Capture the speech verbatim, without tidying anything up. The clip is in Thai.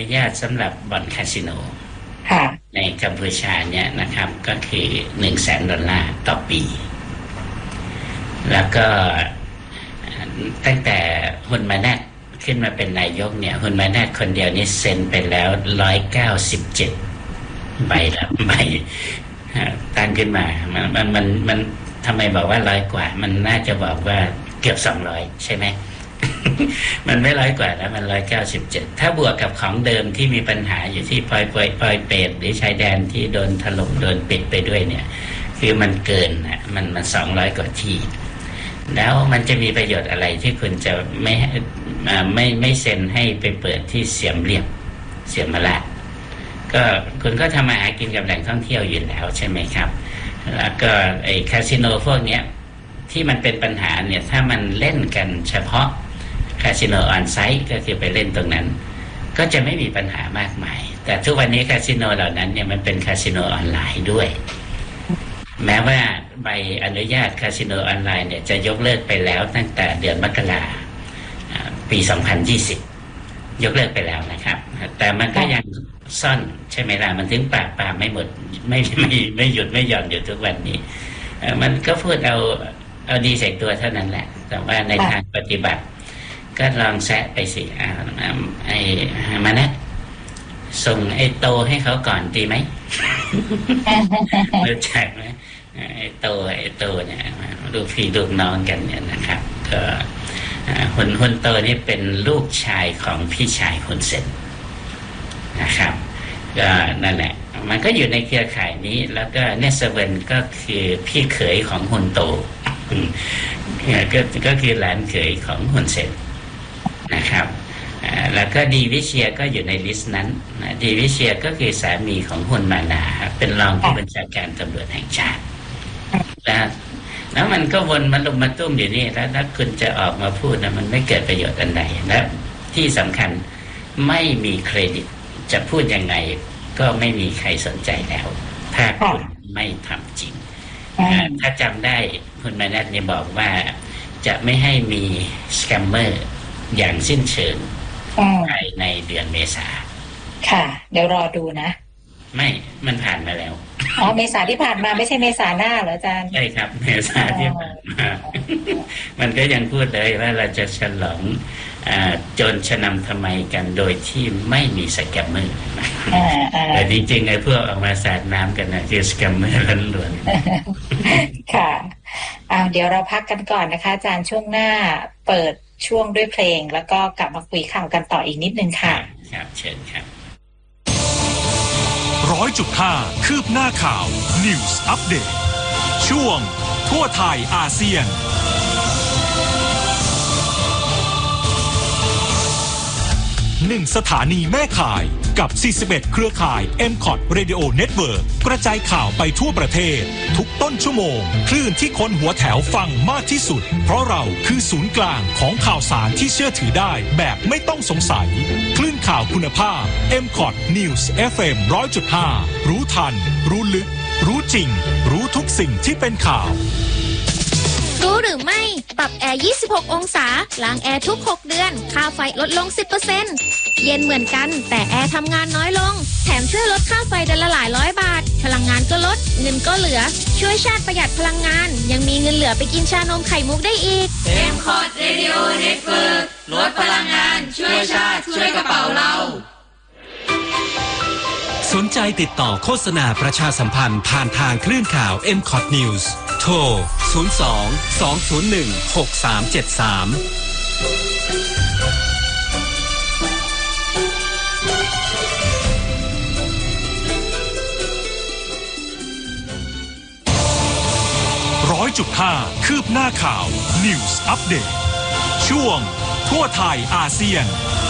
ญาตสำหรับบ่อนคาสิโนในกัมพูชาเนี่ยนะครับก็คือหนึ่งแสนดอลลาร์ต่อปีแล้วก็ตั้งแต่ฮุนมานัทขึ้นมาเป็นนายกเนี่ยฮุนมานัทคนเดียวนี่เซ็นไปแล้วหนึ่งร้อยเก้าสิบเจ็ดใบละใบตั้งขึ้นมามันมันมันมันทำไมบอกว่าร้อยกว่ามันน่าจะบอกว่าเกือบสองร้อยใช่ไหม มันไม่ร้อยกว่าแล้วมันหนึ่งร้อยเก้าสิบเจ็ดถ้าบวกกับของเดิมที่มีปัญหาอยู่ที่ปอยปอยปอยเปตหรือชายแดนที่โดนถล่มโดนปิดไปด้วยเนี่ยคือมันเกินนะมันมันสองร้อยกว่าที่แล้วมันจะมีประโยชน์อะไรที่คุณจะไม่ไม่ไม่เซ็นให้ไปเปิดที่เสียมเรียบเสียมราชก็คุณก็ทำมาหากินกับแหล่งท่องเที่ยวอยู่แล้วใช่ไหมครับแล้วก็ไอ้คาสิโนพวกเนี้ยที่มันเป็นปัญหาเนี่ยถ้ามันเล่นกันเฉพาะคาสิโนออนไซต์ก็คือไปเล่นตรงนั้นก็จะไม่มีปัญหามากมายแต่ทุกวันนี้คาสิโนเหล่านั้นเนี่ยมันเป็นคาสิโนออนไลน์ด้วยแม้ว่าใบอนุญาตคาสิโนออนไลน์เนี่ยจะยกเลิกไปแล้วตั้งแต่เดือนมกราปีสองพันยี่สิบยกเลิกไปแล้วนะครับแต่มันก็ยังซ่อนใช่ไหมล่ะมันถึงปราบปรามไม่หมดไม่ไม่ไม่หยุดไม่หย่อนอยู่ทุกวันนี้มันก็พูดเอาเอาดีใส่ตัวเท่านั้นแหละแต่ว่าในทางปฏิบัติก็ลองแซะไปสิไอ้มานะส่งไอ้โตให้เขาก่อนดีไหม รู้จักไหมไอ้โตไอ้โตเนี่ยลูกพี่ลูกน้องกันเนี่ยนะครับก็หุ่นหุ่นโตนี่เป็นลูกชายของพี่ชายหุ่นเซนนะครับก็นั่นแหละมันก็อยู่ในเครือข่ายนี้แล้วก็เนสเวนก็คือพี่เขยของหุ่นโตก็ก็คือหลานเขยของหุ่นเซนนะครับแล้วก็ดีวิเชียก็อยู่ในลิสต์นั้นดีวิเชียก็คือสามีของหุ่นมานาเป็นรองผู้บัญชาการตำรวจแห่งชาติแล้วแล้วมันก็วนมาลุมมาตุ้มอยู่นี่แล้วถ้าคุณจะออกมาพูดนะมันไม่เกิดประโยชน์อันใดและที่สำคัญไม่มีเครดิตจะพูดยังไงก็ไม่มีใครสนใจแล้วถ้าคุณไม่ทำจริงถ้าจำได้คุณมานัทเนี่ยบอกว่าจะไม่ให้มีสแกมเมอร์อย่างสิ้นเชิงภายในเดือนเมษาค่ะเดี๋ยวรอดูนะไม่มันผ่านมาแล้วอ๋อเมษาที่ผ่านมาไม่ใช่เมษาหน้าเหรออาจารย์ใช่ครับเมษาที่ผ่านมามันก็ยังพูดเลยว่าเราจะฉลองโจรชนำทำไมกันโดยที่ไม่มีสแกมเมอร์แต่จริงๆไอ้พวกออกมาสาดน้ำกันนะคือสแกมเมอร์ล้วนๆค่ะเอาเดี๋ยวเราพักกันก่อนนะคะอาจารย์ช่วงหน้าเปิดช่วงด้วยเพลงแล้วก็กลับมาคุยข่าวกันต่ออีกนิดนึงค่ะครับเชิญครับร้อยจุดห้าคืบหน้าข่าว News Update ช่วงทั่วไทยอาเซียนหนึ่งสถานีแม่ข่ายกับสี่สิบเอ็ดเครือข่าย เอ็ม คอท Radio Network กระจายข่าวไปทั่วประเทศทุกต้นชั่วโมงคลื่นที่คนหัวแถวฟังมากที่สุดเพราะเราคือศูนย์กลางของข่าวสารที่เชื่อถือได้แบบไม่ต้องสงสัยคลื่นข่าวคุณภาพ เอ็ม คอท News เอฟ เอ็ม หนึ่งร้อยจุดห้า รู้ทันรู้ลึกรู้จริงรู้ทุกสิ่งที่เป็นข่าวรู้หรือไม่ปรับแอร์ยี่สิบหกองศาล้างแอร์ทุกหกเดือนค่าไฟลดลง สิบเปอร์เซ็นต์ เย็นเหมือนกันแต่แอร์ทำงานน้อยลงแถมช่วยลดค่าไฟเดือนละหลายร้อยบาทพลังงานก็ลดเงินก็เหลือช่วยชาติประหยัดพลังงานยังมีเงินเหลือไปกินชานมไข่มุกได้อีกเอ็ม คอท Radio Network ลดพลังงานช่วยชาติช่วยกระเป๋าเราสนใจติดต่อโฆษณาประชาสัมพันธ์ผ่านทางคลื่นข่าว เอ็ม คอท News โทร ศูนย์ สอง สอง ศูนย์ หนึ่ง หก สาม เจ็ด สามร้อยจุดห้าคืบหน้าข่าว News Update ช่วงทั่วไทยอาเซียน